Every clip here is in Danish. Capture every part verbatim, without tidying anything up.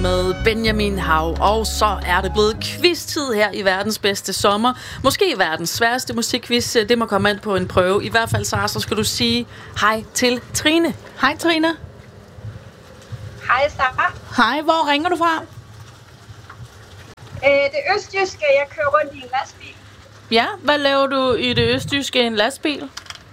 Med Benjamin Hav. Og så er det blevet quiz-tid her i verdens bedste sommer. Måske verdens sværeste musikquiz. Det må komme an på en prøve. I hvert fald, Sara, så skal du sige hej til Trine. Hej, Trine. Hej, Sara. Hej, hvor ringer du fra? Øh, det østjyske, jeg kører rundt i en lastbil. Ja, hvad laver du i det østjyske i en lastbil?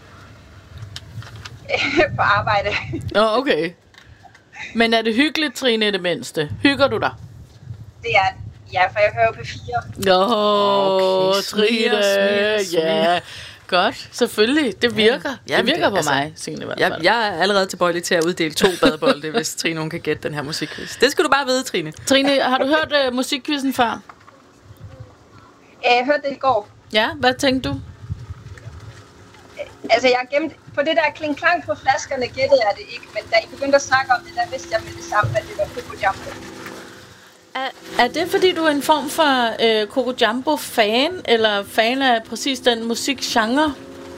På arbejde. Nå, oh, okay. Men er det hyggeligt, Trine, i det mindste? Hygger du dig? Det er ja, for jeg hører P fire. Nå, okay, Trine. smiger, smiger. Ja, godt. Selvfølgelig. Det virker. Ja, det virker det, på altså, mig, Signe, i hvert jeg, fald. jeg er allerede tilbøjelig til at uddele to badebolde, hvis Trine hun kan gætte den her musikquiz. Det skal du bare vide, Trine. Trine, har du hørt uh, musikquizzen før? Jeg hørte det i går. Ja, hvad tænkte du? Altså, jeg gemte på det der kling-klang på flaskerne, gættede jeg det ikke. Men da I begyndte at snakke om det, der vidste jeg med det samme, at det var Coco Jumbo. Er, er det, fordi du er en form for øh, Coco Jumbo-fan, eller fan af præcis den musikgenre?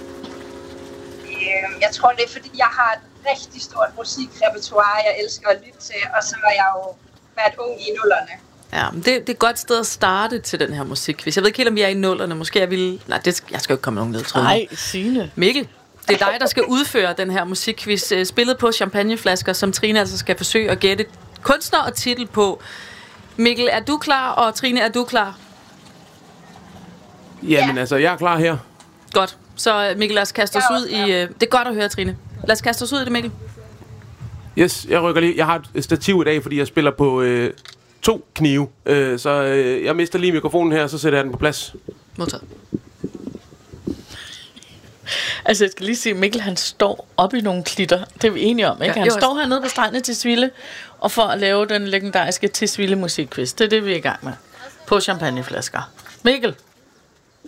Øh, jeg tror, det er, fordi jeg har et rigtig stort musikrepertoire, jeg elsker at lytte til. Og så har jeg jo været ung i nullerne. Ja, men det, det er et godt sted at starte til den her musikquiz. Jeg ved ikke helt, om vi er i nullerne. Måske jeg vil... Nej, det, jeg skal jo ikke komme nogen ned, tror jeg. Nej, Signe. Mikkel, det er dig, der skal udføre den her musikquiz. Spillet på champagneflasker, som Trine altså skal forsøge at gætte kunstner og titel på. Mikkel, er du klar? Og Trine, er du klar? Jamen altså, jeg er klar her. Godt. Så Mikkel, lad os kaste os ud i... Det er godt at høre, Trine. Lad os kaste os ud i det, Mikkel. Yes, jeg rykker lige. Jeg har et stativ i dag, fordi jeg spiller på øh, to knive. Øh, så øh, jeg mister lige mikrofonen her, så sætter jeg den på plads. Modtaget. Altså, jeg skal lige sige, Mikkel, han står op i nogle klitter. Det er vi enige om, ikke? Han Ja, står hernede på stranden til Tisvilde, og for at lave den legendariske Tisvilde musikquiz. Det er det, vi er i gang med. På champagneflasker. Mikkel,